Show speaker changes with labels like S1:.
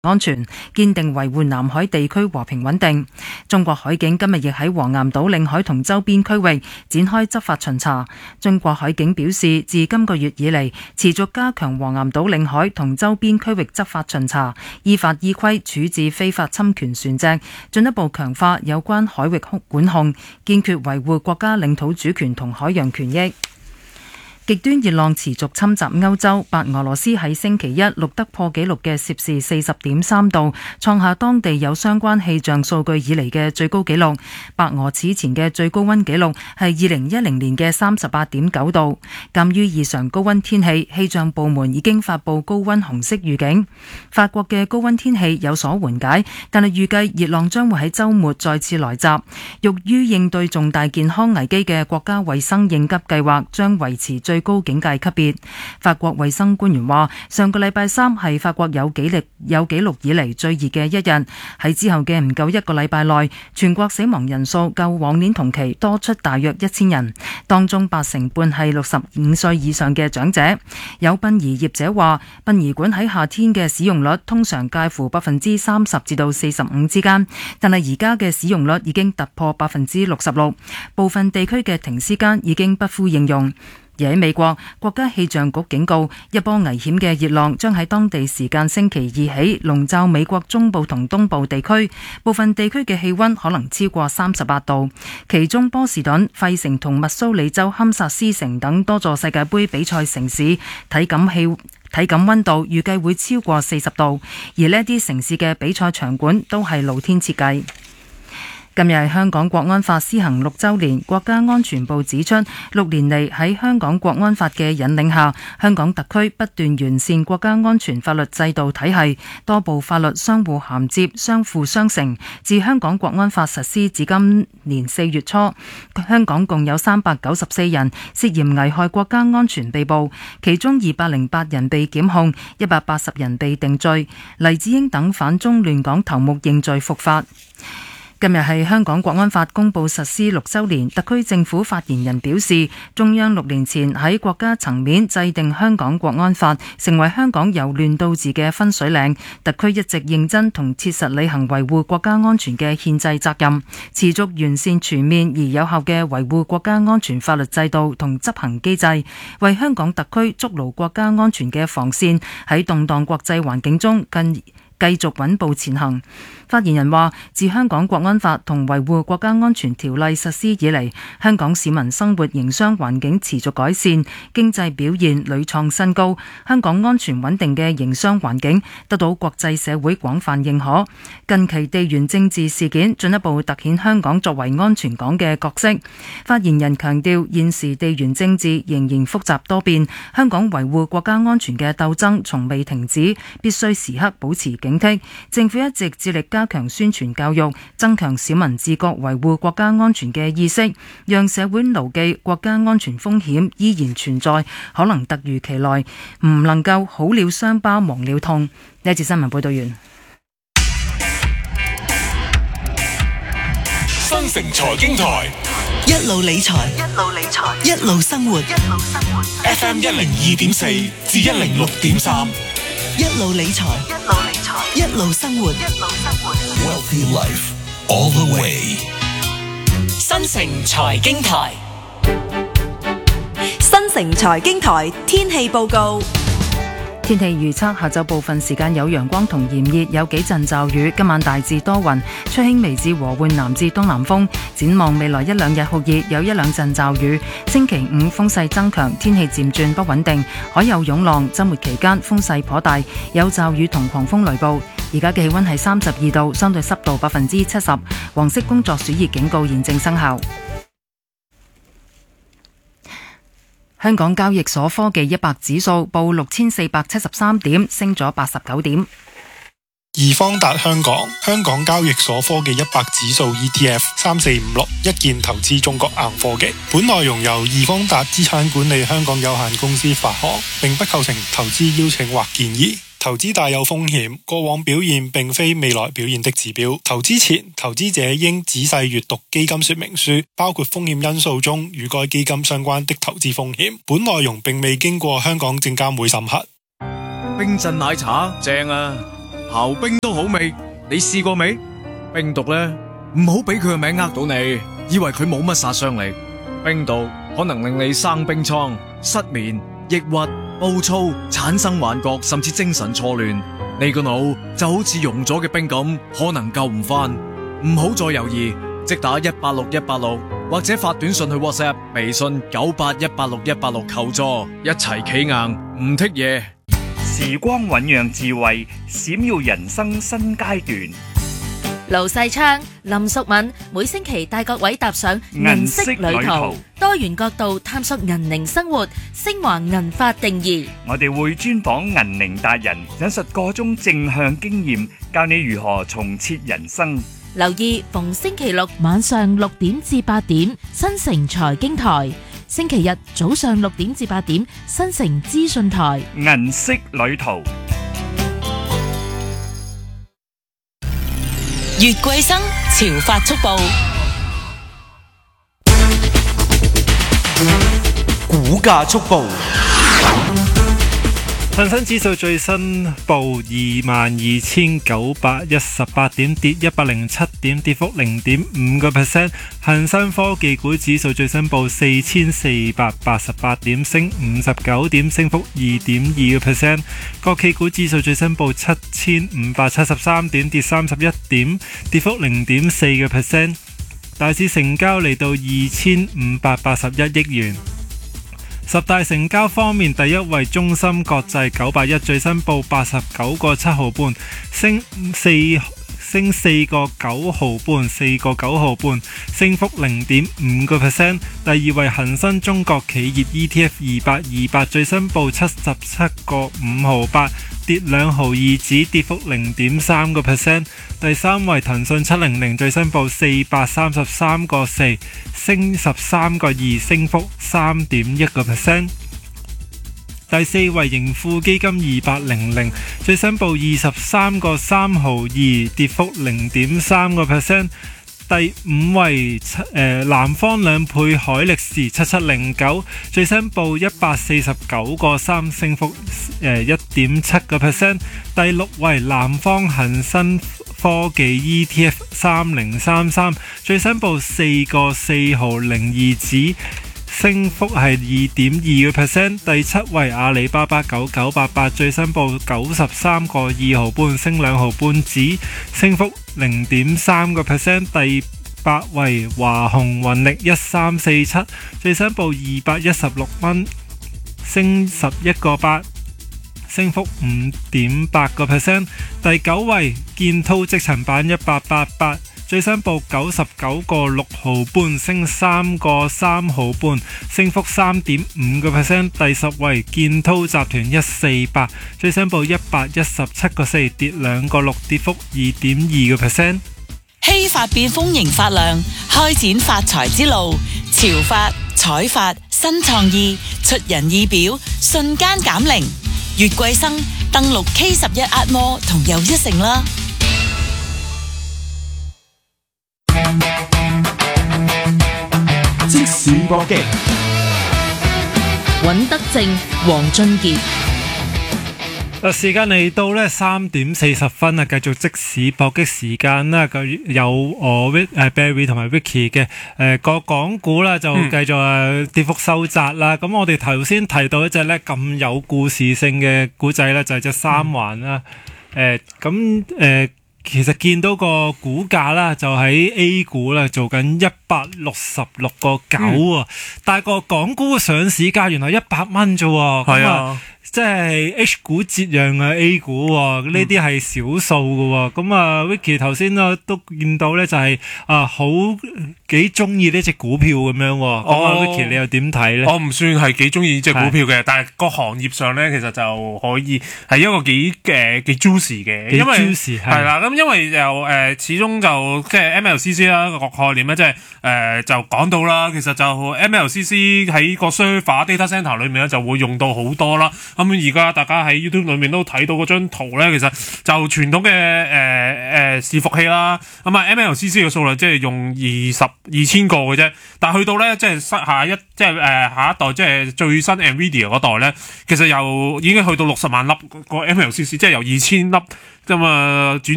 S1: 安全，堅定維護南海地區和平穩定。中國海警今日亦喺黃岩島領海同周邊區域展開執法巡查。中國海警表示，自今個月以嚟，持續加強黃岩島領海同周邊區域執法巡查，依法依規處置非法侵權船隻，進一步強化有關海域管控，堅決維護國家領土主權同海洋權益。極端熱浪持續侵襲歐洲，白俄羅斯喺星期一錄得破紀錄嘅攝氏40.3度，創下當地有相關氣象數據以嚟嘅最高紀錄。白俄此前嘅最高溫紀錄係2010年嘅38.9度。鑑於異常高溫天氣，氣象部門已經發布高溫紅色預警。法國嘅高溫天氣有所緩解，但係預計熱浪將會喺週末再次來襲。用於應對重大健康危機嘅國家衛生應急計劃將維持最高警戒級別。法國衛生官員話，上個禮拜三係法國有紀錄以嚟最熱嘅一日。喺之後嘅唔夠一個禮拜內，全國死亡人數較往年同期多出大約1000人，當中80%係65歲以上嘅長者。有殯儀業者話，殯儀館喺夏天嘅使用率通常介乎30%至到45%之間，但係而家嘅使用率已經突破66%，部分地區嘅停屍間已經不敷應用。而喺美國，國家氣象局警告，一波危險嘅熱浪將喺當地時間星期二起籠罩美國中部同東部地區，部分地區嘅氣溫可能超過38度。其中波士頓、費城同密蘇里州堪薩斯城等多座世界盃比賽城市體感溫度預計會超過40度，而呢啲城市嘅比賽場館都係露天設計。今日係香港國安法施行6週年，國家安全部指出，6年嚟喺香港國安法嘅引領下，香港特區不斷完善國家安全法律制度體系，多部法律相互銜接、相輔相成。自香港國安法實施至今年4月初，香港共有394人涉嫌危害國家安全被捕，其中208人被檢控，180人被定罪。黎智英等反中亂港頭目認罪伏法。今日係香港國安法公布實施6週年，特區政府發言人表示，中央6年前喺國家層面制定香港國安法，成為香港由亂到治嘅分水嶺。特區一直認真同切實履行維護國家安全嘅憲制責任，持續完善全面而有效嘅維護國家安全法律制度同執行機制，為香港特區築牢國家安全嘅防線，喺動盪國際環境中繼續穩步前行。發言人話，自香港國安法同維護國家安全條例實施以嚟，香港市民生活營商環境持續改善，經濟表現屢創新高，香港安全穩定嘅營商環境得到國際社會廣泛認可。近期地緣政治事件進一步凸顯香港作為安全港嘅角色。發言人強調，現時地緣政治仍然複雜多變，香港維護國家安全嘅鬥爭從未停止，必須時刻保持警惕。政府一直致力加強宣傳教育，增強市民自覺維護國家安全嘅意識，讓社會牢記國家安全風險依然存在，可能突如其來，唔能夠好了傷疤忘了痛。呢一節新聞報道完。
S2: 新城財經台，
S3: 一路理財，一路生活。
S2: FM 102.4至106.3，
S3: 一路理財，一路生活。
S2: Wealthy Life all the way。
S4: 新城財經台，
S5: 新城財經台天氣報告。
S1: 天氣預測，下晝部分時間有陽光同炎熱，有幾陣驟雨。今晚大致多雲，吹輕微至和緩南至東南風。展望未來1-2日酷熱，有1-2陣驟雨。星期5風勢增強，天氣漸轉不穩定，海有湧浪。週末期間風勢頗大，有驟雨同狂風雷暴。而家嘅氣溫係32度，相對濕度70%。黃色工作暑熱警告現正生效。香港交易所科技100指數報6473點，升咗89點。
S6: 易方達香港交易所科技100指數 ETF 3456一鍵投資中國硬科技。本內容由易方達資產管理香港有限公司發行，並不構成投資邀請或建議。投資大有風險，過往表現並非未來表現的指標。投資前，投資者應仔細閱讀基金說明書，包括風險因素中與該基金相關的投資風險。本內容並未經過香港證監會審核。
S7: 冰鎮奶茶正啊！ 刨冰都好味，你試過未？冰毒呢，唔好俾佢個名呃到你，以為佢冇乜殺傷力。冰毒可能令你生冰瘡、失眠、抑鬱、暴躁、產生幻覺，甚至精神錯亂。你個腦就好似溶咗嘅冰咁，可能救唔翻。唔好再猶豫，即打186186，或者發短信去 WhatsApp、微信98186186求助，一齊企硬，唔剔嘢。
S8: 時光醞釀智慧，閃耀人生新階段。
S9: 盧世昌、林淑敏每星期帶各位踏上銀色旅途，多元角度探索銀齡生活，升華銀髮定義。
S8: 我哋會專訪銀齡達人，引述各種正向經驗，教你如何重設人生。
S9: 留意逢星期六晚上6點至8點，新城財經台；星期日早上6點至8點，新城資訊台。
S8: 銀色旅途。
S4: 月桂生潮發速報，
S10: 股價速報。
S6: 恒生指數最新報22,918點，跌107點，跌幅0.5%。恒生科技股指數最新報4,488點，升59點，升幅2.2%。國企股指數最新報7,573點，跌31點，跌幅0.4%。大市成交嚟到2,581億元。十大成交方面，第一位中芯國際981，最新報89個7毫半，升4個9毫半，4個9毫半，升幅0.5%。第二位恒生中國企業 ETF 200，最新報77個5毫8，跌2毫2子，跌幅0.3%。第三位騰訊700，最新報433個4，升13個2，升幅3.1%。第四位盈富基金200，最新報23個3毫2，跌幅0.3%。第五位南方兩倍海力士7709，最新報149個3，升幅1.7%。第六位南方恒生科技 ETF 3033，最新報4個4毫02子，升幅係2.2%。第七位阿里巴巴9988，最新報93個2毫半，升2毫半子，升幅0.3%。第八位華虹雲力1347，最新報216蚊，升11個8，升幅5.8%。第九位建滔積層板1888，最新報99個6毫半，升3個3毫半，升幅3.5%。第十位建滔集團148，最新報117個4，跌2個6，跌幅2.2%。
S4: 希發變豐盈發亮，開展發財之路。潮發、彩發、新創意，出人意表，瞬間減齡。月桂生登錄 K11 Atmore 同又一城啦。
S10: 即時搏擊，
S9: 尹德正、黃俊傑。
S6: 時間嚟到呢3點40分啊，繼續即時搏擊時間啦。有我Barry 同埋 Vicky 嘅個港股啦，就繼續跌幅收窄啦。咁我哋頭先提到一隻呢咁有故事性嘅股仔呢，就係隻三環啦。其實見到個股價啦，就喺 A 股啦做緊166個9啊，但係個港股嘅上市價原來100蚊啫喎。係啊。即係 H 股折讓嘅 A 股喎，呢啲係少數嘅喎。咁Vicky 頭先都見到咧，就係好幾中意呢隻股票咁樣喎。Vicky 你又點睇咧？
S11: 我唔算係幾中意呢隻股票嘅，但係個行業上咧，其實就可以係一個幾 juicy 嘅，因為係啦。咁咁因為始終就即係 MLCC 啦個概念咧，即係就講到啦，其實就 MLCC 喺個 server data center 裏面咧就會用到好多啦。咁而家大家喺 YouTube 裏面都睇到嗰張圖咧，其實就傳統嘅伺服器啦，咁啊 MLCC 嘅數量即係用2000個嘅啫，但係去到咧即係下一代即係最新 NVIDIA 嗰代咧，其實又已經去到60萬粒個 MLCC，即係由2000粒咁啊轉